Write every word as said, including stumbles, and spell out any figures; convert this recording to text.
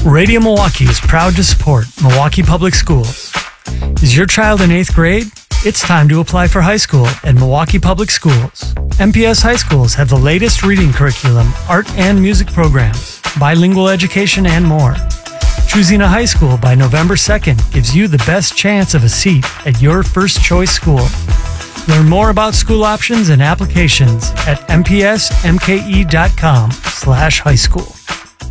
Radio Milwaukee is proud to support Milwaukee Public Schools. Is your child in eighth grade? It's time to apply for high school at Milwaukee Public Schools. M P S high schools have the latest reading curriculum, art and music programs, bilingual education, and more. Choosing a high school by November second gives you the best chance of a seat at your first choice school. Learn more about school options and applications at m p s m k e dot com slash high school.